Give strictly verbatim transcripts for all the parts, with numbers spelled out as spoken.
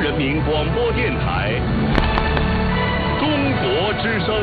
人民广播电台中国之声。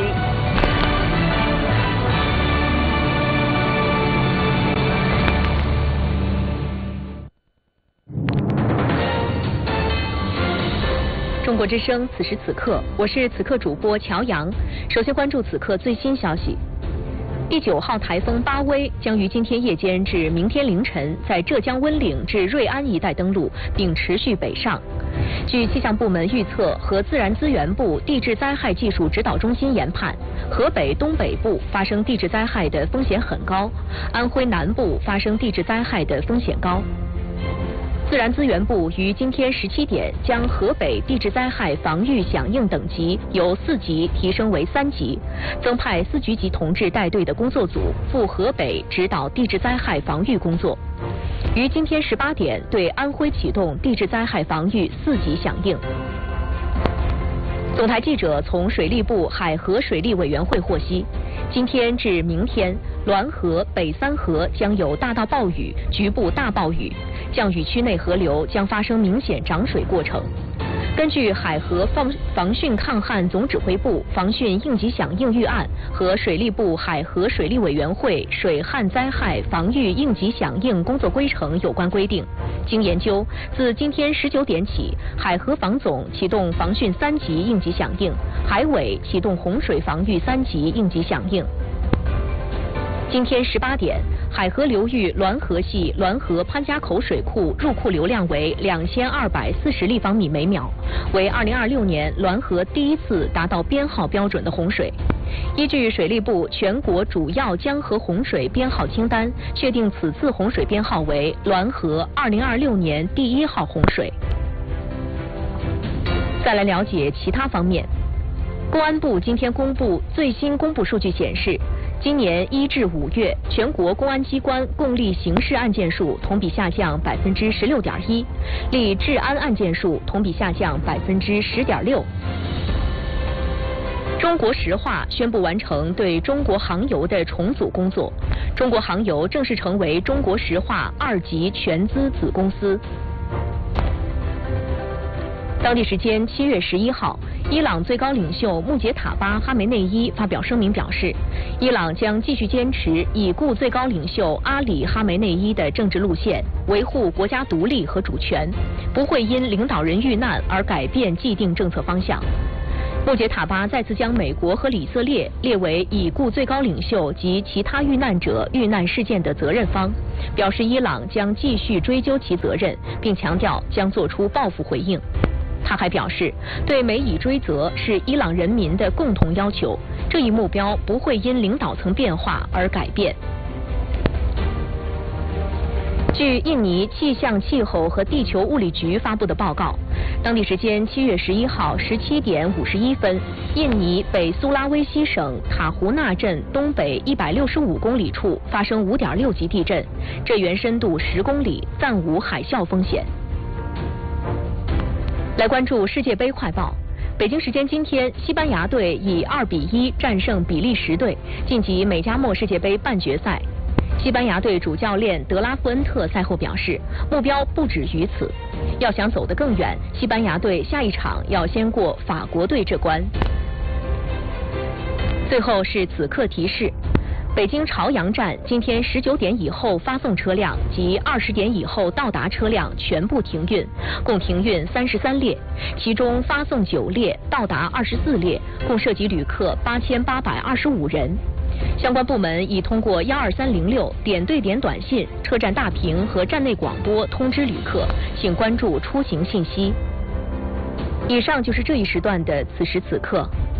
中国之声，此时此刻，我是此刻主播乔阳。首先关注此刻最新消息。第九号台风巴威将于今天夜间至明天凌晨在浙江温岭至瑞安一带登陆，并持续北上。据气象部门预测和自然资源部地质灾害技术指导中心研判，河北东北部发生地质灾害的风险很高，安徽南部发生地质灾害的风险高。自然资源部于今天十七点将河北地质灾害防御响应等级由四级提升为三级，增派司局级同志带队的工作组赴河北指导地质灾害防御工作。于今天十八点对安徽启动地质灾害防御四级响应。总台记者从水利部海河水利委员会获悉，今天至明天，滦河、北三河将有大到暴雨、局部大暴雨，降雨区内河流将发生明显涨水过程。根据海河防防汛抗旱总指挥部防汛应急响应预案和水利部海河水利委员会水旱灾害防御应急响应工作规程有关规定，经研究，自今天十九点起，海河防总启动防汛三级应急响应，海委启动洪水防御三级应急响应。今天十八点，海河流域滦河系滦河潘家口水库入库流量为两千二百四十立方米每秒，为二零二六年滦河第一次达到编号标准的洪水。依据水利部全国主要江河洪水编号清单，确定此次洪水编号为滦河二零二六年第一号洪水。再来了解其他方面，公安部今天公布最新公布数据显示，今年一至五月，全国公安机关共立刑事案件数同比下降百分之十六点一，立治安案件数同比下降百分之十点六。中国石化宣布完成对中国航油的重组工作，中国航油正式成为中国石化二级全资子公司。当地时间七月十一号，伊朗最高领袖穆杰塔巴·哈梅内伊发表声明表示，伊朗将继续坚持已故最高领袖阿里·哈梅内伊的政治路线，维护国家独立和主权，不会因领导人遇难而改变既定政策方向。穆杰塔巴再次将美国和以色列列为已故最高领袖及其他遇难者遇难事件的责任方，表示伊朗将继续追究其责任，并强调将做出报复回应。他还表示，对美以追责是伊朗人民的共同要求，这一目标不会因领导层变化而改变。据印尼气象气候和地球物理局发布的报告，当地时间七月十一号十七点五十一分，印尼北苏拉威西省塔胡纳镇东北一百六十五公里处发生五点六级地震，震源深度十公里，暂无海啸风险。来关注世界杯快报。北京时间今天，西班牙队以二比一战胜比利时队，晋级美加墨世界杯半决赛。西班牙队主教练德拉富恩特赛后表示，目标不止于此，要想走得更远，西班牙队下一场要先过法国队这关。最后是此刻提示。北京朝阳站今天十九点以后发送车辆及二十点以后到达车辆全部停运，共停运三十三列，其中发送九列，到达二十四列，共涉及旅客八千八百二十五人。相关部门已通过幺二三零六点对点短信、车站大屏和站内广播通知旅客，请关注出行信息。以上就是这一时段的此时此刻。